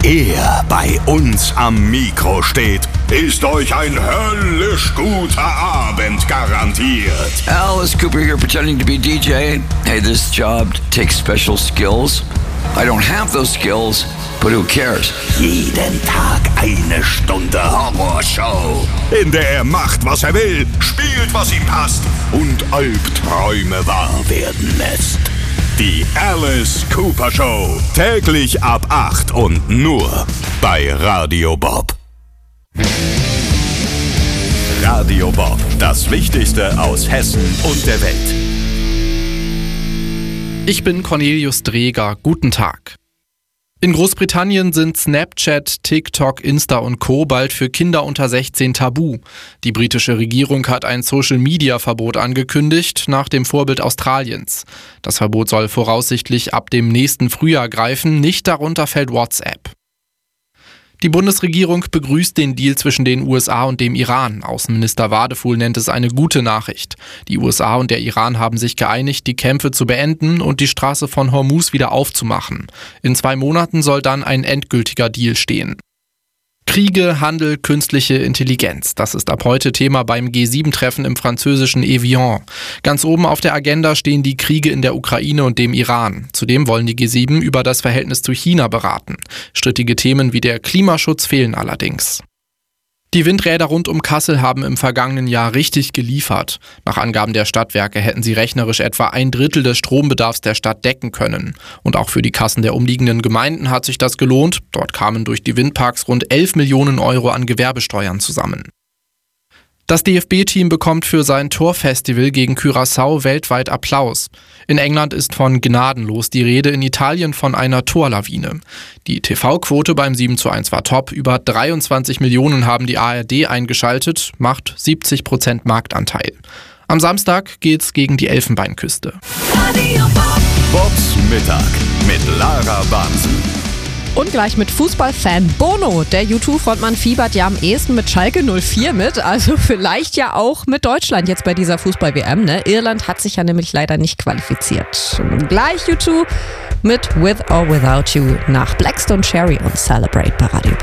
er bei uns am Mikro steht, ist euch ein höllisch guter Abend garantiert. Alice Cooper here pretending to be DJ. Hey, this job takes special skills. I don't have those skills, but who cares? Jeden Tag eine Stunde Horrorshow, in der er macht, was er will, spielt, was ihm passt und Albträume wahr werden lässt. Die Alice Cooper Show. Täglich ab 8 und nur bei Radio Bob. Radio Bob. Das Wichtigste aus Hessen und der Welt. Ich bin Cornelius Dreger. Guten Tag. In Großbritannien sind Snapchat, TikTok, Insta und Co. bald für Kinder unter 16 tabu. Die britische Regierung hat ein Social-Media-Verbot angekündigt, nach dem Vorbild Australiens. Das Verbot soll voraussichtlich ab dem nächsten Frühjahr greifen, nicht darunter fällt WhatsApp. Die Bundesregierung begrüßt den Deal zwischen den USA und dem Iran. Außenminister Wadefuhl nennt es eine gute Nachricht. Die USA und der Iran haben sich geeinigt, die Kämpfe zu beenden und die Straße von Hormuz wieder aufzumachen. In 2 Monaten soll dann ein endgültiger Deal stehen. Kriege, Handel, künstliche Intelligenz. Das ist ab heute Thema beim G7-Treffen im französischen Evian. Ganz oben auf der Agenda stehen die Kriege in der Ukraine und dem Iran. Zudem wollen die G7 über das Verhältnis zu China beraten. Strittige Themen wie der Klimaschutz fehlen allerdings. Die Windräder rund um Kassel haben im vergangenen Jahr richtig geliefert. Nach Angaben der Stadtwerke hätten sie rechnerisch etwa 1/3 des Strombedarfs der Stadt decken können. Und auch für die Kassen der umliegenden Gemeinden hat sich das gelohnt. Dort kamen durch die Windparks rund 11 Millionen Euro an Gewerbesteuern zusammen. Das DFB-Team bekommt für sein Torfestival gegen Curaçao weltweit Applaus. In England ist von gnadenlos die Rede, in Italien von einer Torlawine. Die TV-Quote beim 7:1 war top. Über 23 Millionen haben die ARD eingeschaltet, macht 70% Marktanteil. Am Samstag geht's gegen die Elfenbeinküste. Bobs Mittag mit Lara Bansen. Und gleich mit Fußballfan Bono. Der U2-Frontmann fiebert ja am ehesten mit Schalke 04 mit, also vielleicht ja auch mit Deutschland jetzt bei dieser Fußball-WM. Ne? Irland hat sich ja nämlich leider nicht qualifiziert. Gleich U2 mit With or Without You nach Blackstone Cherry und Celebrate bei Radio Bob.